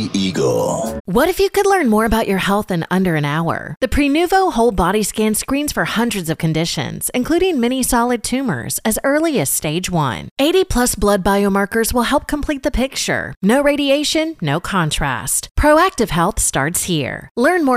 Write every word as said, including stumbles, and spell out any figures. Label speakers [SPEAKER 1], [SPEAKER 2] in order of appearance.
[SPEAKER 1] Eagle.
[SPEAKER 2] What if you could learn more about your health in under an hour? The Prenuvo Whole Body Scan screens for hundreds of conditions, including many solid tumors, as early as stage one. eighty plus blood biomarkers will help complete the picture. No radiation, no contrast. Proactive health starts here. Learn more